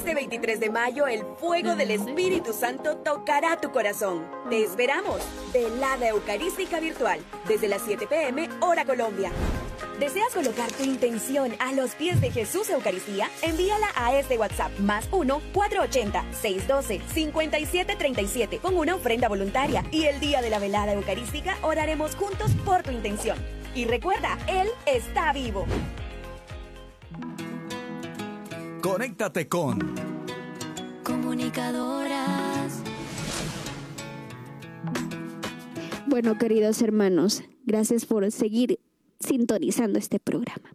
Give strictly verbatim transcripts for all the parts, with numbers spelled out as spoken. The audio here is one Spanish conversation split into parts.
Este veintitrés de mayo, el fuego del Espíritu Santo tocará tu corazón. Te esperamos. Velada Eucarística Virtual, desde las siete pe eme, hora Colombia. ¿Deseas colocar tu intención a los pies de Jesús Eucaristía? Envíala a este WhatsApp, más uno, cuatrocientos ochenta, seiscientos doce, cincuenta y siete treinta y siete, con una ofrenda voluntaria. Y el día de la velada eucarística oraremos juntos por tu intención. Y recuerda, Él está vivo. Conéctate con Comunicadoras. Bueno, queridos hermanos, gracias por seguir sintonizando este programa.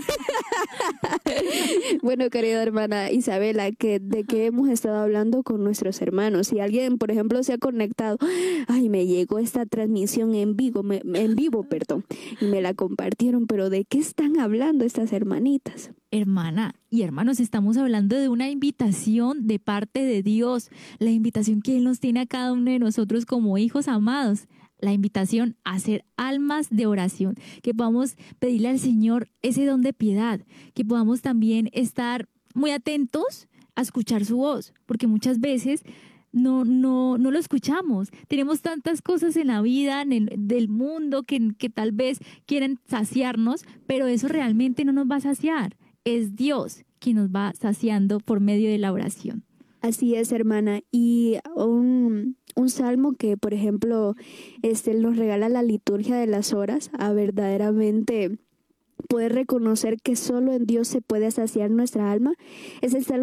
Bueno, querida hermana Isabela, que de qué hemos estado hablando con nuestros hermanos. Si alguien, por ejemplo, se ha conectado, ay, me llegó esta transmisión en vivo, me, en vivo, perdón, y me la compartieron, pero ¿de qué están hablando estas hermanitas? Hermana y hermanos, estamos hablando de una invitación de parte de Dios, la invitación que Él nos tiene a cada uno de nosotros como hijos amados. La invitación a ser almas de oración, que podamos pedirle al Señor ese don de piedad, que podamos también estar muy atentos a escuchar su voz, porque muchas veces no, no, no lo escuchamos. Tenemos tantas cosas en la vida, en el, del mundo, que, que tal vez quieren saciarnos, pero eso realmente no nos va a saciar. Es Dios quien nos va saciando por medio de la oración. Así es, hermana. Y un, un salmo que, por ejemplo, este nos regala la liturgia de las horas a verdaderamente poder reconocer que solo en Dios se puede saciar nuestra alma, es el salmo